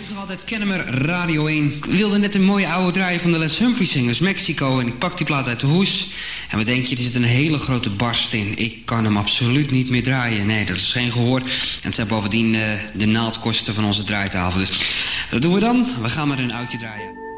is nog altijd Kennemer Radio 1. Ik wilde net een mooie oude draaien van de Les Humphrey Singers, Mexico. En ik pak die plaat uit de hoes. En wat denk je, er zit een hele grote barst in. Ik kan hem absoluut niet meer draaien. Nee, dat is geen gehoor. En het zijn bovendien de naaldkosten van onze draaitafel. Dus dat doen we dan. We gaan maar een oudje draaien.